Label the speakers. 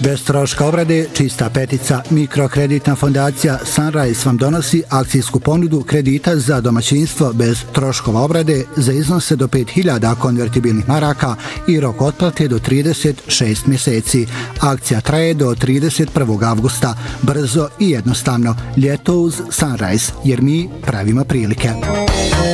Speaker 1: Bez troška obrade, čista petica, mikrokreditna fondacija Sunrise vam donosi akcijsku ponudu kredita za domaćinstvo bez troškova obrade za iznose do 5000 konvertibilnih maraka i rok otplate do 36 mjeseci. Akcija traje do 31. avgusta. Brzo i jednostavno. Ljeto uz Sunrise, jer mi pravimo prilike.